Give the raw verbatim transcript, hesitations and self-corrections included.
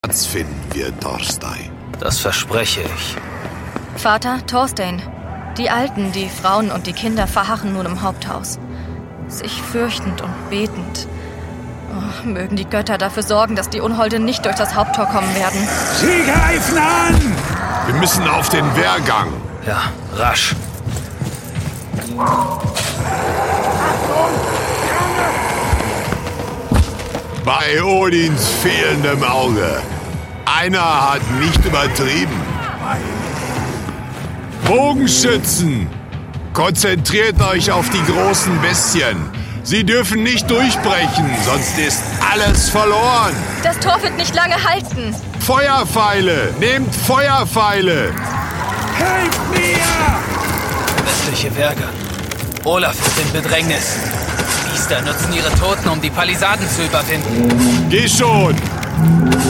Platz finden wir, Thorstein. Das verspreche ich. Vater, Thorstein. Die Alten, die Frauen und die Kinder verharren nun im Haupthaus. Sich fürchtend und betend. Oh, mögen die Götter dafür sorgen, dass die Unholde nicht durch das Haupttor kommen werden. Sie greifen an! Wir müssen auf den Wehrgang. Ja, rasch. Bei Odins fehlendem Auge. Einer hat nicht übertrieben. Bogenschützen! Konzentriert euch auf die großen Bestien. Sie dürfen nicht durchbrechen, sonst ist alles verloren. Das Tor wird nicht lange halten. Feuerpfeile! Nehmt Feuerpfeile! Helft mir! Westliche Wehrgang. Olaf ist in Bedrängnis. Die Biester nutzen ihre Toten, um die Palisaden zu überwinden. Geh schon!